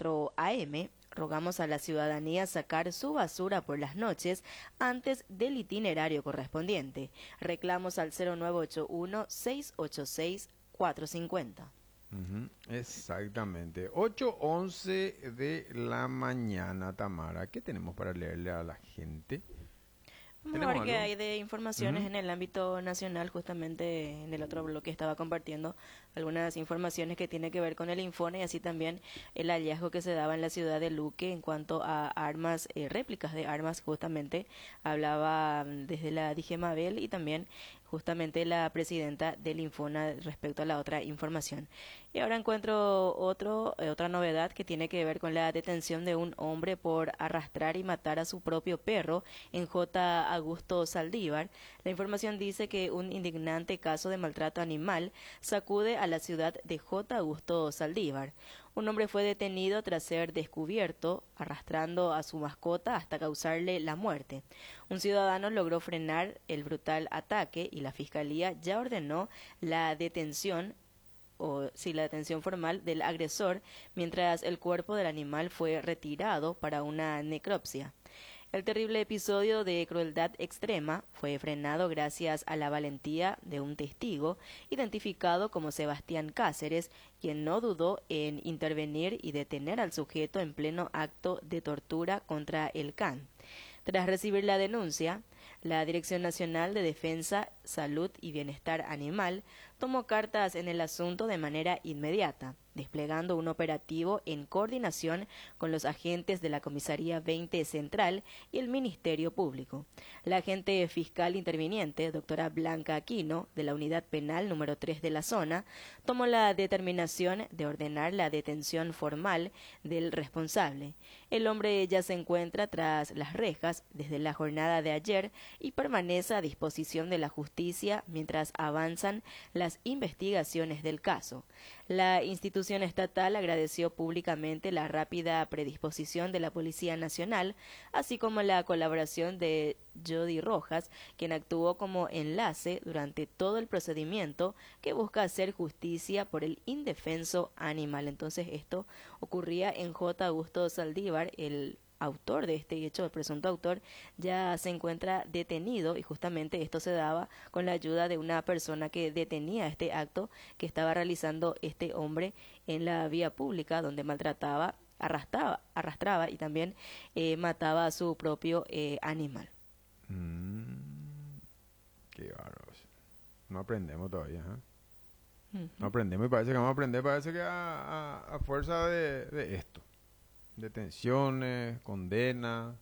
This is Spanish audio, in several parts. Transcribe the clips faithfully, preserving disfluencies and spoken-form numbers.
cuatro a eme, rogamos a la ciudadanía sacar su basura por las noches antes del itinerario correspondiente. Reclamos al cero nueve ocho uno, seis ocho seis, cuatro cinco cero. Uh-huh. Exactamente. ocho once de la mañana, Tamara. ¿Qué tenemos para leerle a la gente? Vamos a ver qué hay de informaciones uh-huh. en el ámbito nacional. Justamente en el otro bloque estaba compartiendo algunas informaciones que tienen que ver con el Infone y así también el hallazgo que se daba en la ciudad de Luque en cuanto a armas, eh, réplicas de armas. Justamente hablaba desde la Dijemabel y también justamente la presidenta del Infona respecto a la otra información. Y ahora encuentro otro, eh, otra novedad que tiene que ver con la detención de un hombre por arrastrar y matar a su propio perro en J. Augusto Saldívar. La información dice que un indignante caso de maltrato animal sacude a la ciudad de J. Augusto Saldívar. Un hombre fue detenido tras ser descubierto arrastrando a su mascota hasta causarle la muerte. Un ciudadano logró frenar el brutal ataque y la fiscalía ya ordenó la detención o si sí, la detención formal del agresor mientras el cuerpo del animal fue retirado para una necropsia. El terrible episodio de crueldad extrema fue frenado gracias a la valentía de un testigo identificado como Sebastián Cáceres, quien no dudó en intervenir y detener al sujeto en pleno acto de tortura contra el can. Tras recibir la denuncia, la Dirección Nacional de Defensa, Salud y Bienestar Animal tomó cartas en el asunto de manera inmediata, desplegando un operativo en coordinación con los agentes de la Comisaría veinte Central y el Ministerio Público. La agente fiscal interviniente, doctora Blanca Aquino, de la Unidad Penal número tres de la zona, tomó la determinación de ordenar la detención formal del responsable. El hombre ya se encuentra tras las rejas desde la jornada de ayer y permanece a disposición de la justicia mientras avanzan las investigaciones del caso. La institución estatal agradeció públicamente la rápida predisposición de la Policía Nacional, así como la colaboración de Jody Rojas, quien actuó como enlace durante todo el procedimiento que busca hacer justicia por el indefenso animal. Entonces esto ocurría en J. Augusto Saldívar. El autor de este hecho, el presunto autor, ya se encuentra detenido y justamente esto se daba con la ayuda de una persona que detenía este acto que estaba realizando este hombre en la vía pública donde maltrataba, arrastraba, arrastraba y también eh, mataba a su propio eh, animal. Mm, qué bárbaro. No aprendemos todavía, ¿eh? Uh-huh. No aprendemos y parece que vamos a aprender, parece que a, a, a fuerza de, de esto. Detenciones, condena,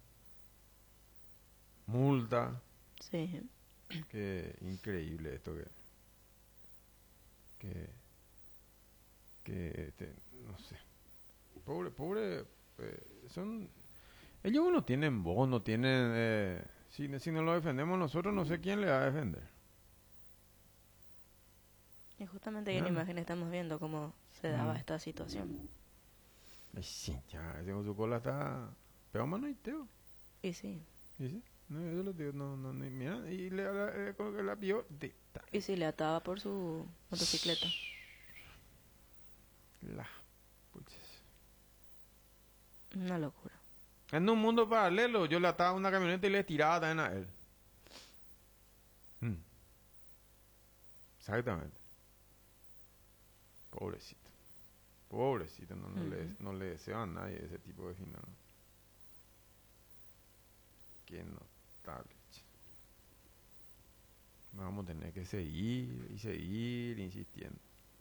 multa. Sí. Qué increíble esto que... Que... Que... Este, no sé. Pobre, pobre... Eh, son... Ellos no tienen voz, no tienen... Eh, si, si no lo defendemos nosotros, no sé quién le va a defender. Y justamente ahí en la imagen estamos viendo cómo se daba mm. esta situación. Ay, sí, ya, ese con su cola está pegado mano y teo. Y sí. Y sí, no, yo lo digo, no, no, no, mira, y le, le, le, le la pilló. De, y sí, le ataba por su motocicleta. La puches. Una locura. En un mundo paralelo, yo le ataba a una camioneta y le tiraba también a él. Hmm. Exactamente. Pobrecito. Pobrecito, no, no, uh-huh. le, no le deseo a nadie ese tipo de final. Qué notable. Vamos a tener que seguir y seguir insistiendo.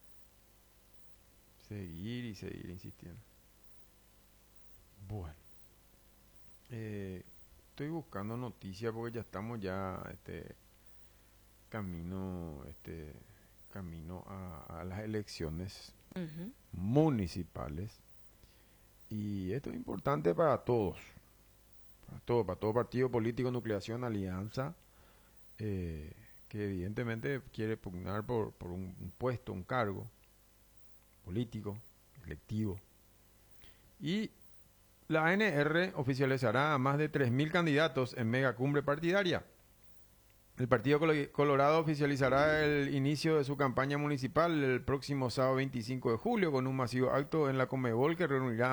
Seguir y seguir insistiendo. Bueno. Eh, estoy buscando noticias porque ya estamos ya este camino este camino a, a las elecciones uh-huh. municipales y esto es importante para todos, para todo, para todo partido político, nucleación, alianza, eh, que evidentemente quiere pugnar por, por un, un puesto, un cargo político, electivo. Y la A N R oficializará a más de tres mil candidatos en mega cumbre partidaria. El Partido Colorado oficializará el inicio de su campaña municipal el próximo sábado veinticinco de julio con un masivo acto en la Conmebol que reunirá a más de tres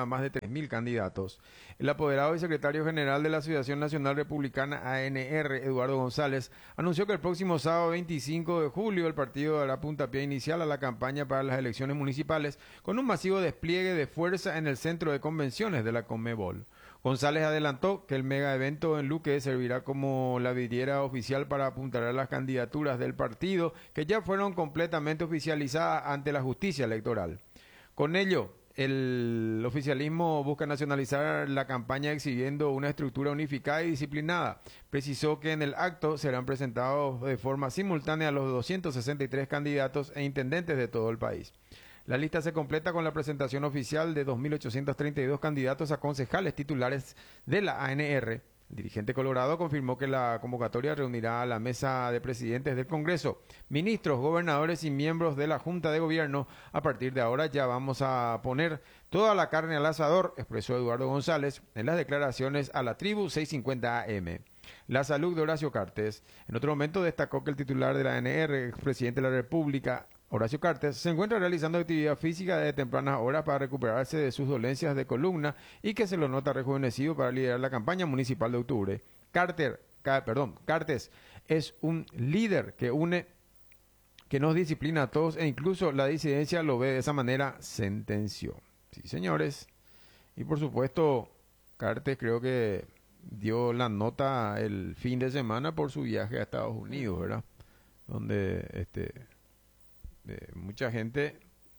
mil candidatos. El apoderado y secretario general de la Asociación Nacional Republicana A N R, Eduardo González, anunció que el próximo sábado veinticinco de julio el partido dará puntapié inicial a la campaña para las elecciones municipales con un masivo despliegue de fuerza en el centro de convenciones de la Conmebol. González adelantó que el mega evento en Luque servirá como la vidriera oficial para apuntar a las candidaturas del partido que ya fueron completamente oficializadas ante la justicia electoral. Con ello, el oficialismo busca nacionalizar la campaña exhibiendo una estructura unificada y disciplinada. Precisó que en el acto serán presentados de forma simultánea los doscientos sesenta y tres candidatos e intendentes de todo el país. La lista se completa con la presentación oficial de dos mil ochocientos treinta y dos candidatos a concejales titulares de la A N R. El dirigente colorado confirmó que la convocatoria reunirá a la mesa de presidentes del Congreso, ministros, gobernadores y miembros de la Junta de Gobierno. A partir de ahora ya vamos a poner toda la carne al asador, expresó Eduardo González en las declaraciones a la tribu seiscientos cincuenta A M. La salud de Horacio Cartes. En otro momento destacó que el titular de la A N R, expresidente de la República, Horacio Cartes, se encuentra realizando actividad física de tempranas horas para recuperarse de sus dolencias de columna y que se lo nota rejuvenecido para liderar la campaña municipal de octubre. Carter, ca, perdón, Cartes es un líder que une, que nos disciplina a todos e incluso la disidencia lo ve de esa manera, sentenció. Sí, señores. Y por supuesto, Cartes creo que dio la nota el fin de semana por su viaje a Estados Unidos, ¿verdad? Donde este... de mucha gente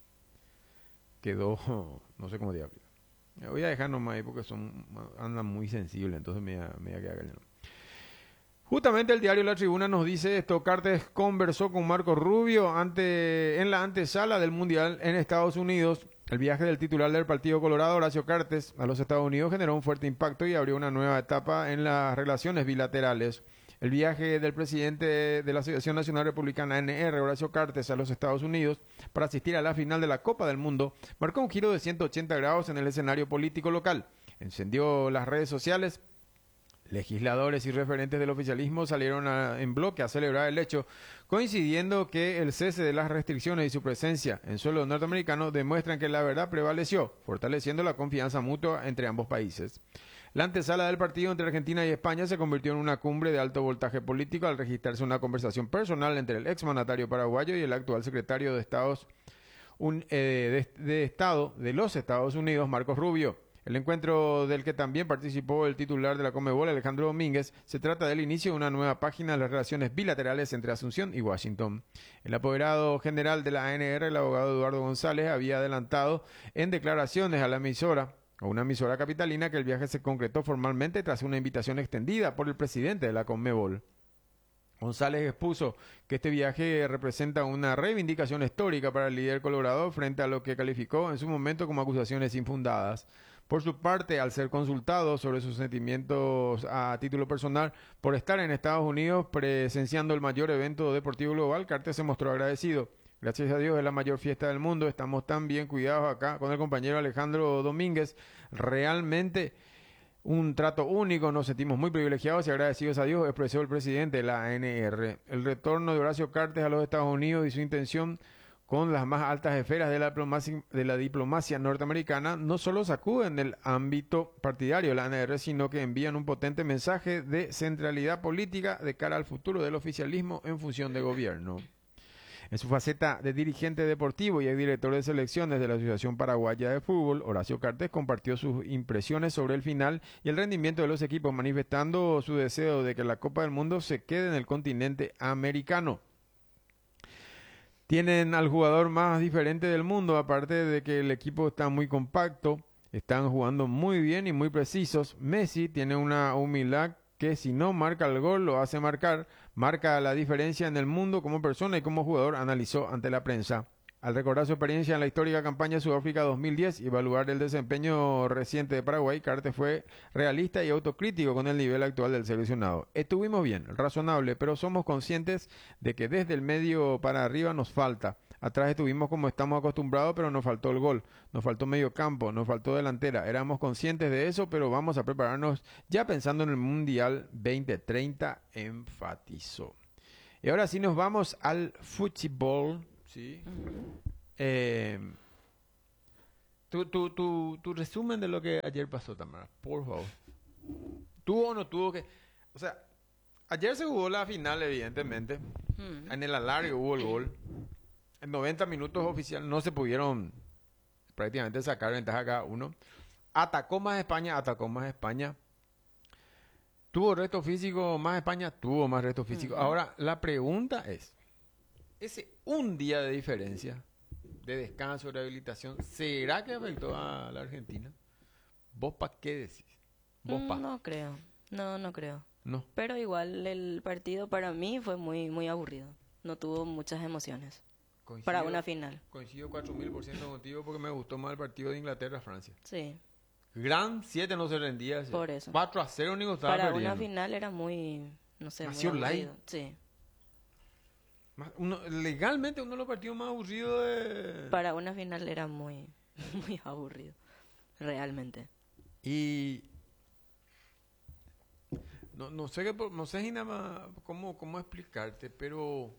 quedó, no sé cómo diablo. Me voy a dejar nomás ahí porque son, andan muy sensibles, entonces me, me voy a quedar callado. Justamente el diario La Tribuna nos dice esto: Cartes conversó con Marco Rubio ante, en la antesala del Mundial en Estados Unidos. El viaje del titular del Partido Colorado, Horacio Cartes, a los Estados Unidos generó un fuerte impacto y abrió una nueva etapa en las relaciones bilaterales. El viaje del presidente de la Asociación Nacional Republicana A N R, Horacio Cartes, a los Estados Unidos para asistir a la final de la Copa del Mundo marcó un giro de ciento ochenta grados en el escenario político local. Encendió las redes sociales. Legisladores y referentes del oficialismo salieron a, en bloque a celebrar el hecho, coincidiendo que el cese de las restricciones y su presencia en suelo norteamericano demuestran que la verdad prevaleció, fortaleciendo la confianza mutua entre ambos países. La antesala del partido entre Argentina y España se convirtió en una cumbre de alto voltaje político al registrarse una conversación personal entre el exmandatario paraguayo y el actual secretario de, Estados, un, eh, de, de Estado de los Estados Unidos, Marcos Rubio. El encuentro del que también participó el titular de la Conmebol, Alejandro Domínguez, se trata del inicio de una nueva página de las relaciones bilaterales entre Asunción y Washington. El apoderado general de la A N R, el abogado Eduardo González, había adelantado en declaraciones a la emisora, a una emisora capitalina, que el viaje se concretó formalmente tras una invitación extendida por el presidente de la Conmebol. González expuso que este viaje representa una reivindicación histórica para el líder colorado frente a lo que calificó en su momento como acusaciones infundadas. Por su parte, al ser consultado sobre sus sentimientos a título personal por estar en Estados Unidos presenciando el mayor evento deportivo global, Cartes se mostró agradecido. Gracias a Dios es la mayor fiesta del mundo, estamos tan bien cuidados acá con el compañero Alejandro Domínguez, realmente un trato único, nos sentimos muy privilegiados y agradecidos a Dios, expresó el presidente de la A N R. El retorno de Horacio Cartes a los Estados Unidos y su intención con las más altas esferas de la diplomacia, de la diplomacia norteamericana no solo sacuden el ámbito partidario de la A N R, sino que envían un potente mensaje de centralidad política de cara al futuro del oficialismo en función de gobierno. En su faceta de dirigente deportivo y exdirector de selecciones de la Asociación Paraguaya de Fútbol, Horacio Cartes compartió sus impresiones sobre el final y el rendimiento de los equipos, manifestando su deseo de que la Copa del Mundo se quede en el continente americano. Tienen al jugador más diferente del mundo, aparte de que el equipo está muy compacto, están jugando muy bien y muy precisos. Messi tiene una humildad que si no marca el gol lo hace marcar, marca la diferencia en el mundo como persona y como jugador, analizó ante la prensa. Al recordar su experiencia en la histórica campaña Sudáfrica dos mil diez y evaluar el desempeño reciente de Paraguay, Cartes fue realista y autocrítico con el nivel actual del seleccionado. Estuvimos bien, razonable, pero somos conscientes de que desde el medio para arriba nos falta. Atrás estuvimos como estamos acostumbrados, pero nos faltó el gol, nos faltó medio campo, nos faltó delantera. Éramos conscientes de eso, pero vamos a prepararnos ya pensando en el Mundial veinte treinta, enfatizó. Y ahora sí nos vamos al fútbol. Sí. Eh, Tu, tu, tu, tu resumen de lo que ayer pasó, Tamara, por favor. ¿Tuvo o no tuvo que...? O sea, ayer se jugó la final, evidentemente. Mm. En el alargue hubo el gol. En noventa minutos oficial no se pudieron prácticamente sacar ventaja cada uno. Atacó más España, atacó más España. ¿Tuvo resto físico más España? Tuvo más resto físico. Mm. Ahora, la pregunta es, ese un día de diferencia de descanso, rehabilitación, ¿será que afectó a la Argentina? ¿Vos para qué decís? ¿Vos pa? No creo, no, no creo. No. Pero igual el partido para mí fue muy, muy aburrido. No tuvo muchas emociones. Coincido, para una final. Coincido cuatro mil por ciento contigo porque me gustó más el partido de Inglaterra-Francia. Sí. Gran siete no se rendía. Por eso. cuatro a cero único estaba Para perdiendo. una final era muy, no sé, Nació muy aburrido. light. Sí. Uno, legalmente uno de los partidos más aburridos de... Para una final era muy, muy aburrido. Realmente. Y... No, no sé qué, no sé si nada más cómo, cómo explicarte, pero...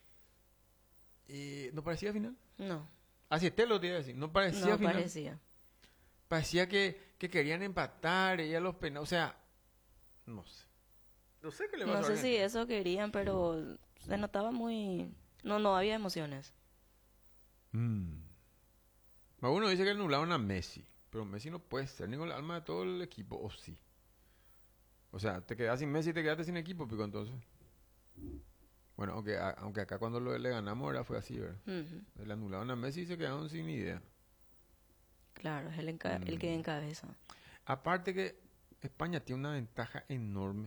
Eh, ¿No parecía final? No. Así te lo te iba a decir, no parecía no final. No parecía. Parecía que, que querían empatar, ella los penales, o sea, no sé. No sé qué le pasó No a sé Argentina. si eso querían, pero se notaba muy... No, no había emociones. Mm. Uno dice que anularon a Messi, pero Messi no puede ser ni con el alma de todo el equipo, o sí. O sea, te quedas sin Messi y te quedaste sin equipo, pico, entonces. Bueno, aunque, a, aunque acá cuando lo, le ganamos ahora fue así, ¿verdad? Uh-huh. Le anularon a Messi y se quedaron sin idea. Claro, es el, enca- mm. el que encabeza. Aparte que España tiene una ventaja enorme.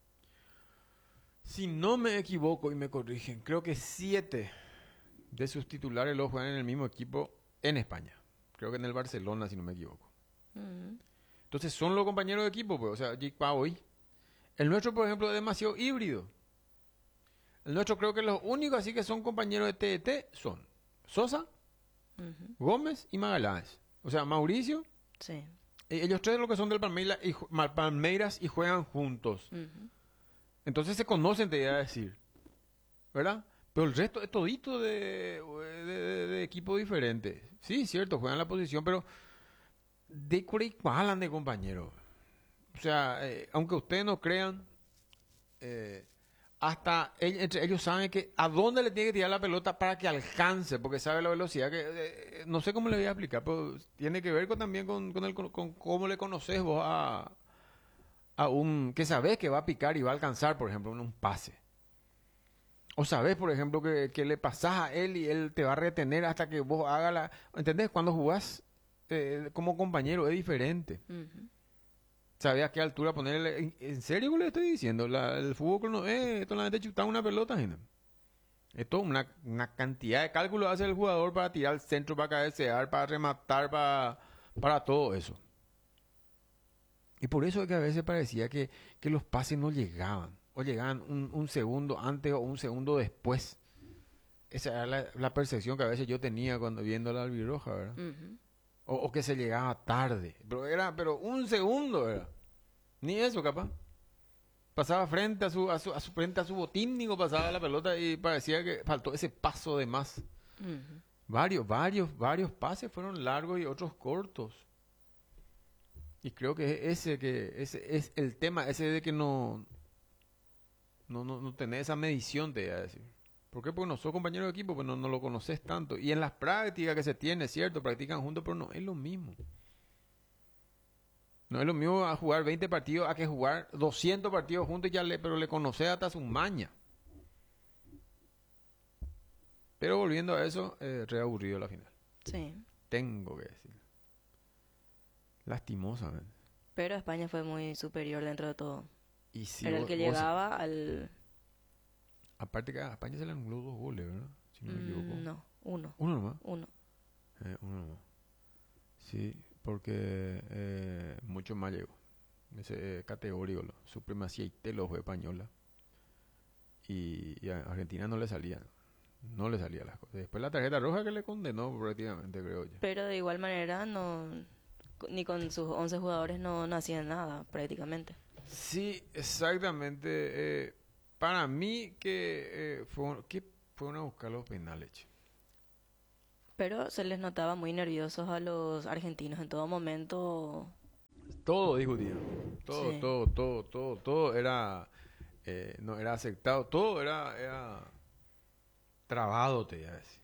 Si no me equivoco y me corrigen, creo que siete de sus titulares los juegan en el mismo equipo en España. Creo que en el Barcelona, si no me equivoco. Uh-huh. Entonces son los compañeros de equipo, pues. O sea, para hoy. El nuestro, por ejemplo, es demasiado híbrido. El nuestro creo que los únicos así que son compañeros de T D T son Sosa, uh-huh. Gómez y Magallanes. O sea, Mauricio. Sí. Ellos tres lo que son del Palmeiras y, Palmeiras y juegan juntos. Uh-huh. Entonces se conocen, te iba a decir. ¿Verdad? Pero el resto es todito de, de, de, de equipos diferentes. Sí, cierto, juegan la posición, pero de cura y cualan de compañeros. O sea, eh, aunque ustedes no crean, eh, hasta ellos, entre ellos saben que a dónde le tiene que tirar la pelota para que alcance, porque sabe la velocidad que eh, no sé cómo le voy a explicar, pero tiene que ver con, también con, con, el, con, con cómo le conoces vos a, a un que sabes que va a picar y va a alcanzar, por ejemplo, en un pase. O sabes, por ejemplo, que, que le pasás a él y él te va a retener hasta que vos hagas la... ¿Entendés? Cuando jugás eh, como compañero es diferente. Uh-huh. ¿Sabes a qué altura ponerle? ¿En, en serio le estoy diciendo? La, el fútbol no es solamente chutar una pelota, gente. Esto es una, una cantidad de cálculos hace el jugador para tirar al centro, para cabecear, para rematar, para, para todo eso. Y por eso es que a veces parecía que, que los pases no llegaban. O llegaban un, un segundo antes o un segundo después. Esa era la, la percepción que a veces yo tenía cuando viendo la albirroja, ¿verdad? Uh-huh. O, o que se llegaba tarde. Pero era, pero un segundo era. Ni eso, capaz. Pasaba frente a su, a su, a su frente a su botín, digo, pasaba la pelota y parecía que faltó ese paso de más. Uh-huh. Varios, varios, varios pases fueron largos y otros cortos. Y creo que ese que ese es el tema, ese de que no no no, no tenés esa medición, te voy a decir. ¿Por qué? Porque no sos compañero de equipo, pues no, no lo conoces tanto. Y en las prácticas que se tiene, cierto, practican juntos, pero no es lo mismo. No es lo mismo a jugar veinte partidos a que jugar doscientos partidos juntos, ya le, pero le conoces hasta su maña. Pero volviendo a eso, eh, re aburrido la final. Sí. Tengo que decir. Lastimosamente. Pero España fue muy superior dentro de todo. Y si Era vos, el que llegaba vos, al... Aparte que a España se le anuló dos goles, ¿verdad? Si no me mm, equivoco. No, uno. ¿Uno nomás? Uno. Eh, uno nomás. Sí, porque eh, mucho más llegó. Ese eh, categórico, lo, supremacía y telo fue española. Y, y a Argentina no le salía. No le salía las cosas. Después la tarjeta roja que le condenó prácticamente, creo yo. Pero de igual manera no... Ni con sus once jugadores no, no hacían nada, prácticamente. Sí, exactamente. Eh, para mí que eh, fue, que fueron a buscar los penales. Pero se les notaba muy nerviosos a los argentinos en todo momento. Todo discutían. Todo, Sí. todo, todo, todo, todo era, eh, no era aceptado. Todo era, era trabado, te iba a decir.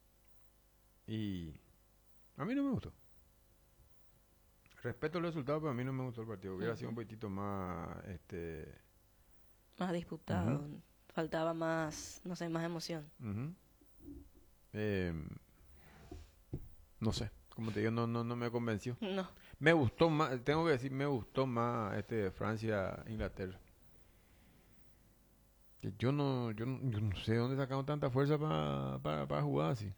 Y a mí no me gustó. Respeto el resultado, pero a mí no me gustó el partido. Hubiera sido un poquitito más, este... Más disputado. Ujú. Faltaba más, no sé, más emoción. Ujú. Eh, no sé, como te digo, no, no, no me convenció. No. Me gustó más, tengo que decir, me gustó más este Francia-Inglaterra. Que Yo no, yo no, yo no sé dónde sacaron tanta fuerza para para para jugar así.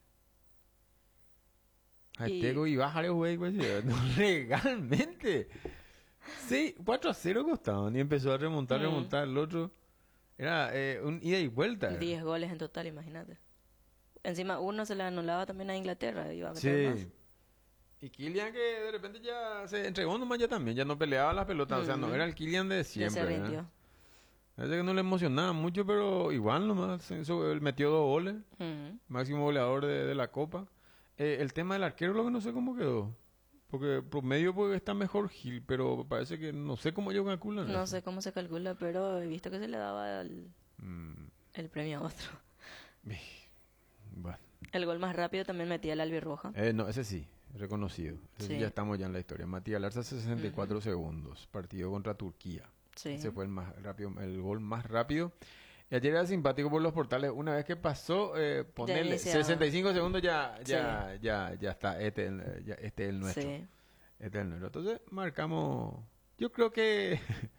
Ay, Y tengo y bajaré, güey, pues, no, legalmente. Sí, cuatro a cero costaban y empezó a remontar, mm, remontar el otro. Era eh, un ida y vuelta. era. diez goles en total, imagínate. Encima uno se le anulaba también a Inglaterra, iba a meter más. Sí. Y Kylian que de repente ya se entregó nomás ya también, ya no peleaba las pelotas, o sea, no Mm, era el Kylian de ya siempre. se ¿verdad? rindió. Parece que no le emocionaba mucho, pero igual nomás, eso, él metió dos goles, Mm. máximo goleador de, de la Copa. Eh, el tema del arquero lo que no sé cómo quedó, porque promedio puede estar mejor Gil, pero parece que no sé cómo ellos calculan No eso. sé cómo se calcula, pero he visto que se le daba el, Mm, el premio a otro. bueno. El gol más rápido también metía el albirroja. Eh, no, ese sí, reconocido. Ese sí Sí. ya estamos ya en la historia. Matías Larza, sesenta y cuatro Ujú. segundos. Partido contra Turquía. Sí. Ese fue el más rápido, el gol más rápido. Y ayer era simpático por los portales. Una vez que pasó, eh, ponerle iniciaba. sesenta y cinco segundos ya, ya, ya, ya está. Este, el- ya, este es el nuestro. Sí. Este es el nuestro. Entonces marcamos. Yo creo que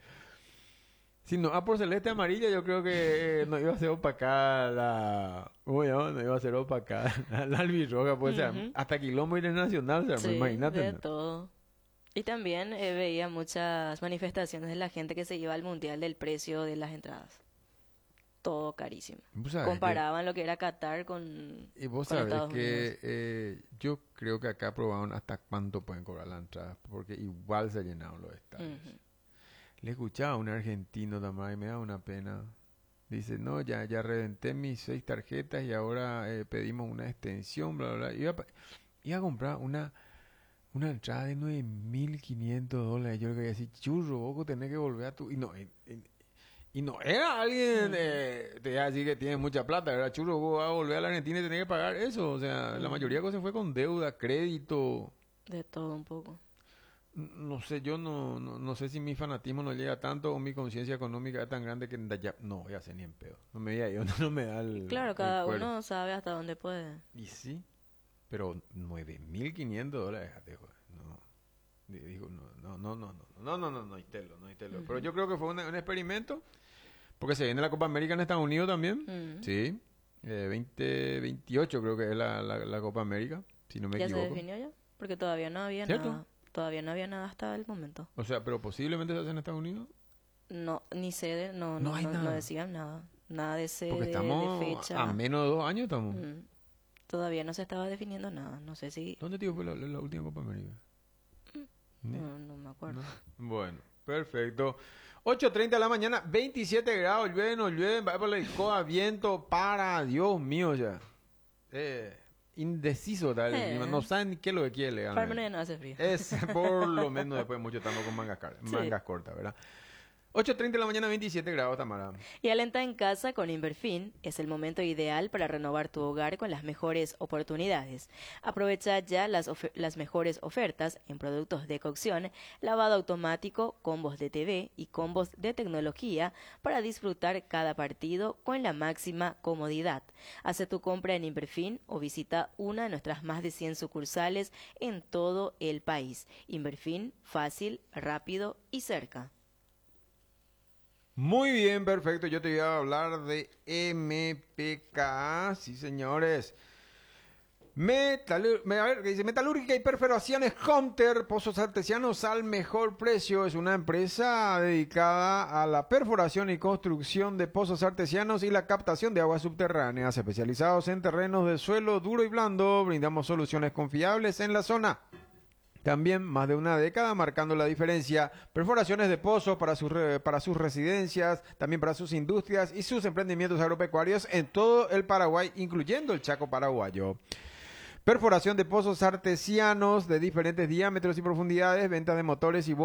si no, a por celeste amarilla, yo creo que eh, no iba a ser opacada la. ¿Cómo se llama? No iba a ser opacada la, la albirroja, pues, o sea, Ujú. hasta quilombo internacional, o sea, Sí, imagínate. de ¿no? todo. Y también eh, veía muchas manifestaciones de la gente que se iba al mundial del precio de las entradas. Todo carísimo. Vos sabés que- Comparaban lo que era Qatar con, Y vos con sabés Estados Unidos. que eh, yo creo que acá probaron hasta cuánto pueden cobrar la entrada, porque igual se llenaron los estadios. Ujú. Le escuchaba a un argentino también y me da una pena. Dice, no, ya, ya reventé mis seis tarjetas y ahora eh, pedimos una extensión, bla, bla, bla. Iba, a pa- iba a comprar una, una entrada de nueve mil quinientos dólares. Yo le quería decir, churro, vos tenés que volver a tu... Y no, y, y- y no era alguien, eh, te iba a decir que tiene mucha plata, era churro, vos vas a volver a la Argentina y tenés que pagar eso. O sea, la mayoría de cosas fue con deuda, crédito. De todo un poco. N- No sé, yo no, no, no sé si mi fanatismo no llega tanto o mi conciencia económica es tan grande que da- ya, no voy a hacer ni en pedo. No me diga yo, no, no me da el. Claro, el cada cuerpo. uno sabe hasta dónde puede. Y sí, pero nueve mil quinientos dólares, déjate, joder, no. Di- Digo, no, no, no, no, no, no, no, no, no, Itelo, no, Itelo. Pero yo creo que fue una- un experimento, porque se viene la Copa América en Estados Unidos también, Mm. sí, eh, veinte veintiocho creo que es la, la, la Copa América, si no me ¿Ya se equivoco. definió ya? Porque todavía no había ¿Cierto? nada. Todavía no había nada hasta el momento. O sea, pero posiblemente se hace en Estados Unidos. No, ni sede, no, No no, hay no, no nada. decían nada. Nada de sede, Porque estamos de fecha. a menos de dos años estamos. Mm. Todavía no se estaba definiendo nada. No sé si... ¿Dónde tío fue la, la última Copa América? ¿Ni? No, no me acuerdo. ¿No? Bueno, perfecto. ocho treinta de la mañana, veintisiete grados, llueve, no llueve, va por la coa, viento, para, Dios mío ya. Eh, indeciso tal el Eh. clima, no saben ni qué es lo que quiere Para legalmente. menos ya no hace frío. Es por lo menos después de mucho estamos con mangas, car- Sí. mangas cortas, ¿verdad? ocho treinta de la mañana, veintisiete grados, Tamara. Y Alenta en casa con Inverfin es el momento ideal para renovar tu hogar con las mejores oportunidades. Aprovecha ya las, ofe- las mejores ofertas en productos de cocción, lavado automático, combos de T V y combos de tecnología para disfrutar cada partido con la máxima comodidad. Hace tu compra en Inverfin o visita una de nuestras más de cien sucursales en todo el país. Inverfin, fácil, rápido y cerca. Muy bien, perfecto. Yo te iba a hablar de M P K A. Sí, señores. Metalur- me- a ver, ¿qué dice? Metalúrgica y Perforaciones Hunter, pozos artesianos al mejor precio. Es una empresa dedicada a la perforación y construcción de pozos artesianos y la captación de aguas subterráneas. Especializados en terrenos de suelo duro y blando, brindamos soluciones confiables en la zona. También más de una década marcando la diferencia. Perforaciones de pozos para sus, re- para sus residencias, también para sus industrias y sus emprendimientos agropecuarios en todo el Paraguay, incluyendo el Chaco paraguayo. Perforación de pozos artesianos de diferentes diámetros y profundidades, venta de motores y